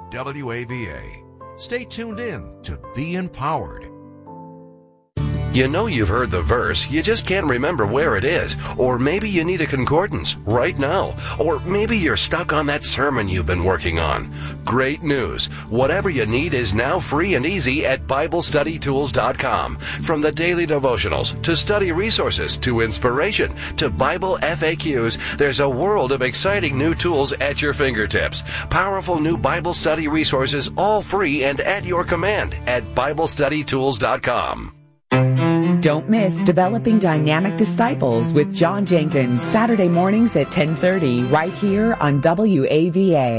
WAVA. Stay tuned in to Be Empowered. You know you've heard the verse, you just can't remember where it is. Or maybe you need a concordance right now. Or maybe you're stuck on that sermon you've been working on. Great news. Whatever you need is now free and easy at BibleStudyTools.com. From the daily devotionals, to study resources, to inspiration, to Bible FAQs, there's a world of exciting new tools at your fingertips. Powerful new Bible study resources, all free and at your command at BibleStudyTools.com. Don't miss Developing Dynamic Disciples with John Jenkins, Saturday mornings at 10:30, right here on WAVA.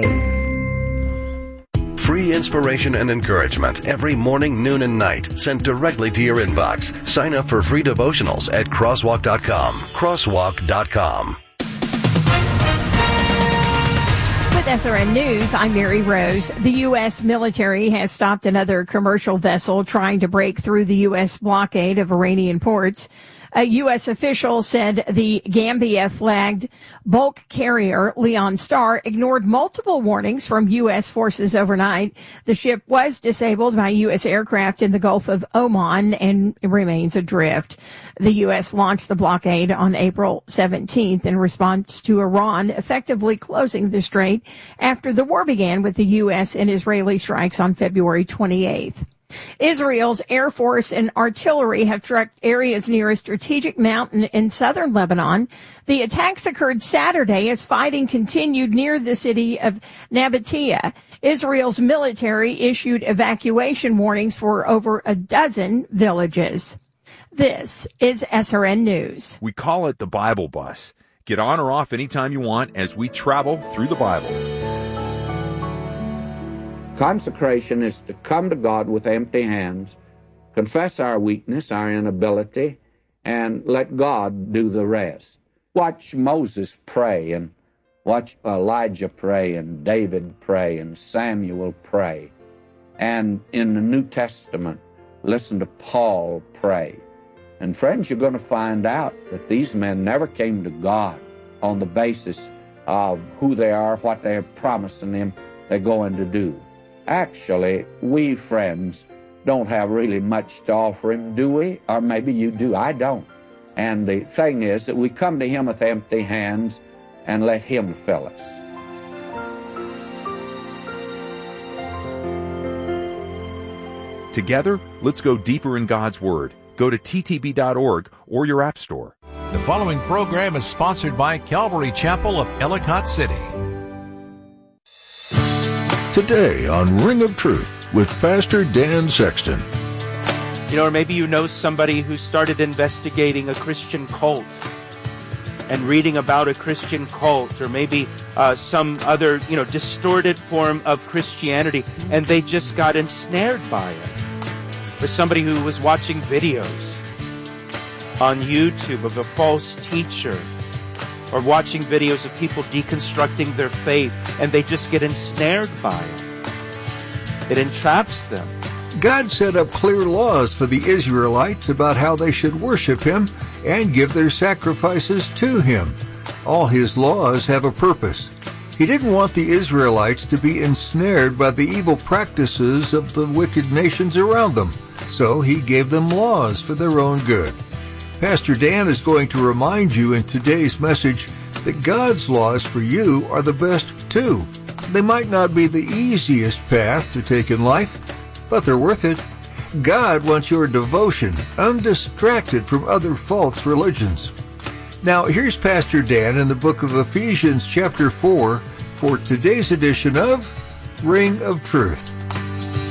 Free inspiration and encouragement every morning, noon, and night, sent directly to your inbox. Sign up for free devotionals at crosswalk.com. Crosswalk.com. With SRN News, I'm Mary Rose. The U.S. military has stopped another commercial vessel trying to break through the U.S. blockade of Iranian ports. A U.S. official said the Gambia-flagged bulk carrier Leon Star ignored multiple warnings from U.S. forces overnight. The ship was disabled by U.S. aircraft in the Gulf of Oman and remains adrift. The U.S. launched the blockade on April 17th in response to Iran effectively closing the strait after the war began with the U.S. and Israeli strikes on February 28th. Israel's Air Force and artillery have struck areas near a strategic mountain in southern Lebanon. The attacks occurred Saturday as fighting continued near the city of Nabatea. Israel's military issued evacuation warnings for over a dozen villages. This is SRN News. We call it the Bible Bus. Get on or off anytime you want as we travel through the Bible. Consecration is to come to God with empty hands, confess our weakness, our inability, and let God do the rest. Watch Moses pray, and watch Elijah pray, and David pray, and Samuel pray. And in the New Testament, listen to Paul pray. And friends, you're going to find out that these men never came to God on the basis of who they are, what they have promised them they're going to do. Actually, we friends don't have really much to offer him, do we? Or maybe you do, I don't. And the thing is that we come to him with empty hands and let him fill us. Together, let's go deeper in God's Word. Go to ttb.org or your app store. The following program is sponsored by Calvary Chapel of Ellicott City. Today on Ring of Truth with Pastor Dan Sexton. Or maybe you know somebody who started investigating a Christian cult and reading about a Christian cult, or maybe some other, distorted form of Christianity, and they just got ensnared by it. Or somebody who was watching videos on YouTube of a false teacher, or watching videos of people deconstructing their faith, and they just get ensnared by it. It entraps them. God set up clear laws for the Israelites about how they should worship Him and give their sacrifices to Him. All His laws have a purpose. He didn't want the Israelites to be ensnared by the evil practices of the wicked nations around them, so He gave them laws for their own good. Pastor Dan is going to remind you in today's message that God's laws for you are the best too. They might not be the easiest path to take in life, but they're worth it. God wants your devotion, undistracted from other false religions. Now, here's Pastor Dan in the book of Ephesians chapter 4 for today's edition of Ring of Truth.